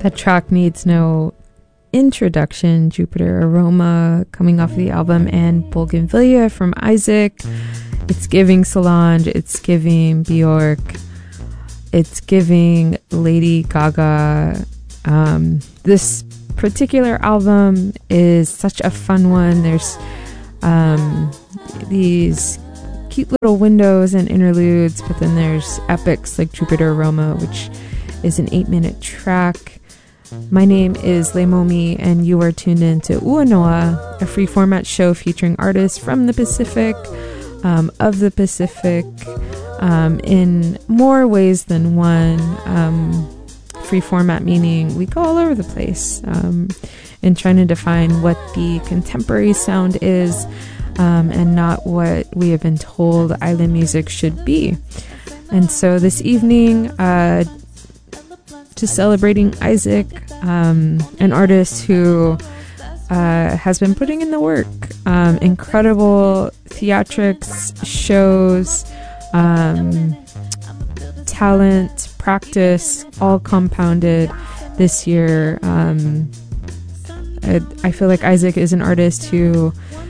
That track needs no introduction. Jupiter Aroma coming off the album, and Bougainvillea from Isaac. It's giving Solange, it's giving Bjork, it's giving Lady Gaga. This particular album is such a fun one. There's these cute little windows and interludes, but then there's epics like Jupiter Aroma, which is an 8-minute track. My name is Leimomi, and you are tuned in to Uanoa, a free format show featuring artists from the Pacific, of the Pacific, in more ways than one. Free format meaning we go all over the place in trying to define what the contemporary sound is, and not what we have been told island music should be. And so this evening, just celebrating Isaac, an artist who has been putting in the work. Incredible theatrics, shows, talent, practice, all compounded this year. I feel like Isaac is an artist who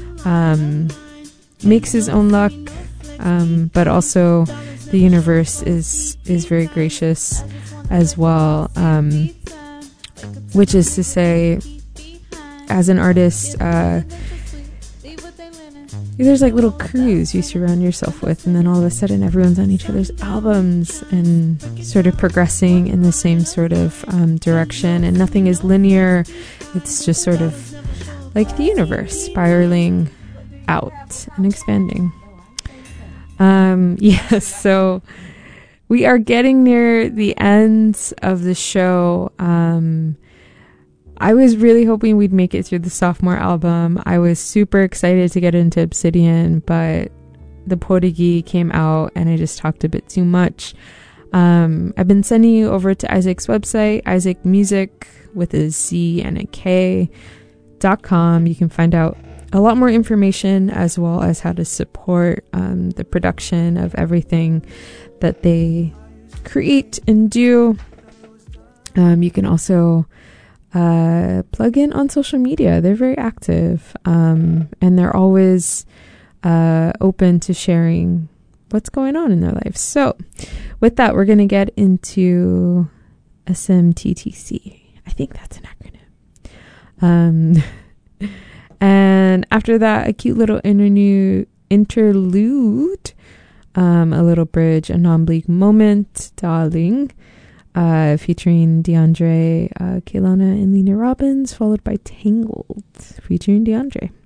makes his own luck, but also the universe is very gracious as well, which is to say, as an artist, there's like little crews you surround yourself with, and then all of a sudden everyone's on each other's albums and sort of progressing in the same sort of direction, and nothing is linear. It's just sort of like the universe spiraling out and expanding. Yes, so we are getting near the end of the show. I was really hoping we'd make it through the sophomore album. I was super excited to get into Obsidian, but the Porigi came out and I just talked a bit too much. I've been sending you over to Isaac's website, Isaac Music with a Z and a K.com. You can find out a lot more information, as well as how to support the production of everything that they create and do. You can also plug in on social media. They're very active, and they're always open to sharing what's going on in their lives. So with that, we're going to get into SMTTC. I think that's an acronym. And after that, a cute little interlude, a little bridge, a non-bleak moment, darling, featuring DeAndre, Kaylana, and Lena Robbins, followed by Tangled, featuring DeAndre.